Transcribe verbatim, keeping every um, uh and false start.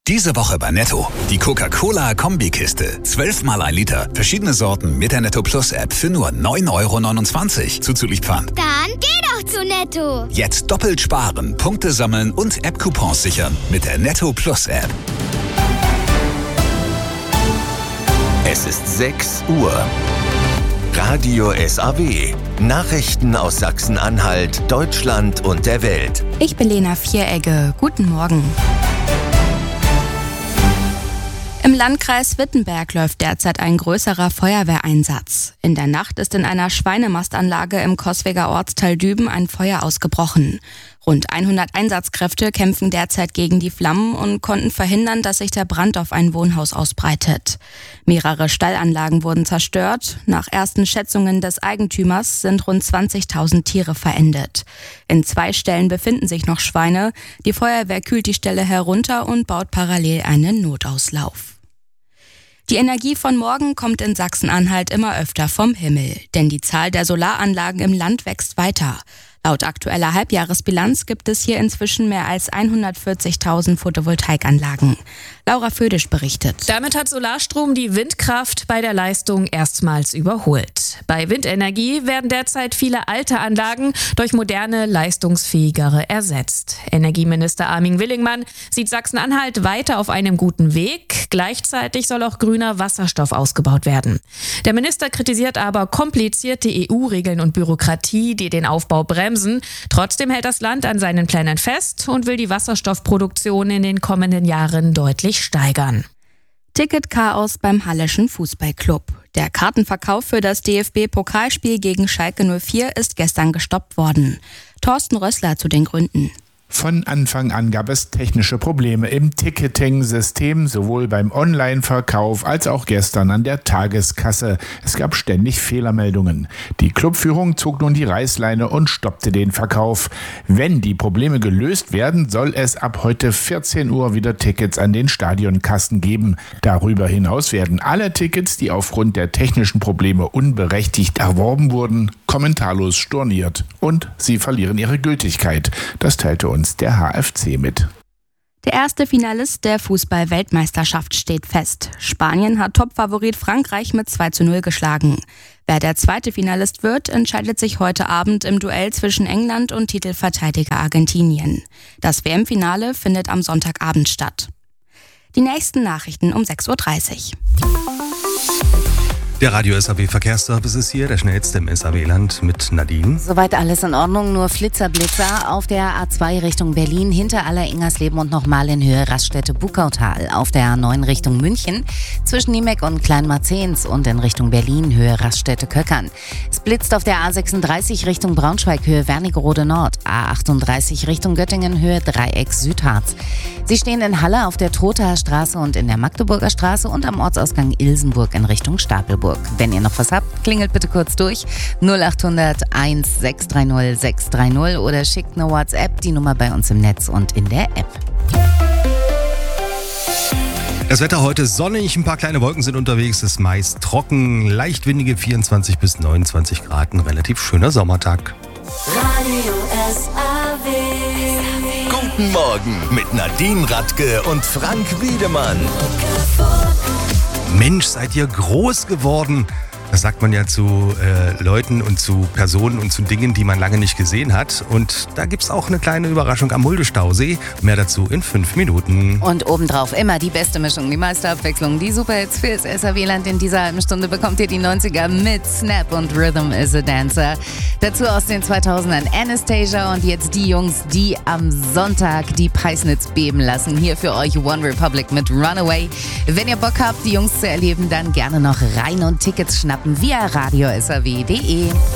Diese Woche bei Netto. Die Coca-Cola-Kombikiste. zwölf mal ein Liter. Verschiedene Sorten mit der Netto Plus App für nur neun Euro neunundzwanzig. Zuzüglich Pfand. Dann geh doch zu Netto. Jetzt doppelt sparen, Punkte sammeln und App-Coupons sichern mit der Netto Plus App. Es ist sechs Uhr. Radio S A W. Nachrichten aus Sachsen-Anhalt, Deutschland und der Welt. Ich bin Lena Vieregge. Guten Morgen. Im Landkreis Wittenberg läuft derzeit ein größerer Feuerwehreinsatz. In der Nacht ist in einer Schweinemastanlage im Coswiger Ortsteil Düben ein Feuer ausgebrochen. Rund hundert Einsatzkräfte kämpfen derzeit gegen die Flammen und konnten verhindern, dass sich der Brand auf ein Wohnhaus ausbreitet. Mehrere Stallanlagen wurden zerstört. Nach ersten Schätzungen des Eigentümers sind rund zwanzigtausend Tiere verendet. In zwei Ställen befinden sich noch Schweine. Die Feuerwehr kühlt die Ställe herunter und baut parallel einen Notauslauf. Die Energie von morgen kommt in Sachsen-Anhalt immer öfter vom Himmel, denn die Zahl der Solaranlagen im Land wächst weiter. Laut aktueller Halbjahresbilanz gibt es hier inzwischen mehr als hundertvierzigtausend Photovoltaikanlagen. Laura Födisch berichtet. Damit hat Solarstrom die Windkraft bei der Leistung erstmals überholt. Bei Windenergie werden derzeit viele alte Anlagen durch moderne, leistungsfähigere ersetzt. Energieminister Armin Willingmann sieht Sachsen-Anhalt weiter auf einem guten Weg. Gleichzeitig soll auch grüner Wasserstoff ausgebaut werden. Der Minister kritisiert aber komplizierte E U-Regeln und Bürokratie, die den Aufbau bremsen. Trotzdem hält das Land an seinen Plänen fest und will die Wasserstoffproduktion in den kommenden Jahren deutlich steigern. Ticketchaos beim Halleschen Fußballclub. Der Kartenverkauf für das D F B-Pokalspiel gegen Schalke null vier ist gestern gestoppt worden. Thorsten Rössler zu den Gründen. Von Anfang an gab es technische Probleme im Ticketing-System, sowohl beim Online-Verkauf als auch gestern an der Tageskasse. Es gab ständig Fehlermeldungen. Die Clubführung zog nun die Reißleine und stoppte den Verkauf. Wenn die Probleme gelöst werden, soll es ab heute vierzehn Uhr wieder Tickets an den Stadionkassen geben. Darüber hinaus werden alle Tickets, die aufgrund der technischen Probleme unberechtigt erworben wurden, kommentarlos storniert und sie verlieren ihre Gültigkeit. Das teilte uns der H F C mit. Der erste Finalist der Fußball-Weltmeisterschaft steht fest. Spanien hat Topfavorit Frankreich mit zwei zu null geschlagen. Wer der zweite Finalist wird, entscheidet sich heute Abend im Duell zwischen England und Titelverteidiger Argentinien. Das W M-Finale findet am Sonntagabend statt. Die nächsten Nachrichten um sechs Uhr dreißig. Der Radio S A W Verkehrsservice ist hier, der schnellste im S A W-Land mit Nadine. Soweit alles in Ordnung, nur Flitzer-Blitzer auf der A zwei Richtung Berlin, hinter Aller-Ingersleben und nochmal in Höhe Raststätte Buckautal. Auf der A neun Richtung München, zwischen Niemek und Kleinmarzens und in Richtung Berlin, Höhe Raststätte Köckern. Es blitzt auf der A sechsunddreißig Richtung Braunschweig, Höhe Wernigerode Nord. A achtunddreißig Richtung Göttingen, Höhe Dreieck Südharz. Sie stehen in Halle auf der Trothaer Straße und in der Magdeburger Straße und am Ortsausgang Ilsenburg in Richtung Stapelburg. Wenn ihr noch was habt, klingelt bitte kurz durch null acht hundert eins sechs drei null sechs drei null oder schickt eine WhatsApp, die Nummer bei uns im Netz und in der App. Das Wetter heute sonnig, ein paar kleine Wolken sind unterwegs, ist meist trocken, leicht windige vierundzwanzig bis neunundzwanzig Grad, ein relativ schöner Sommertag. Radio S A W. Guten Morgen mit Nadine Radke und Frank Wiedemann. Mensch, seid ihr groß geworden? Das sagt man ja zu äh, Leuten und zu Personen und zu Dingen, die man lange nicht gesehen hat. Und da gibt's auch eine kleine Überraschung am Mulde-Stausee. Mehr dazu in fünf Minuten. Und obendrauf immer die beste Mischung, die meiste Abwechslung, die Superhits fürs S A W-Land. In dieser halben Stunde bekommt ihr die neunziger mit Snap und Rhythm is a Dancer. Dazu aus den zweitausendern Anastasia und jetzt die Jungs, die am Sonntag die Peisnitz beben lassen. Hier für euch One Republic mit Runaway. Wenn ihr Bock habt, die Jungs zu erleben, dann gerne noch rein und Tickets schnappen via radio s a w punkt d e.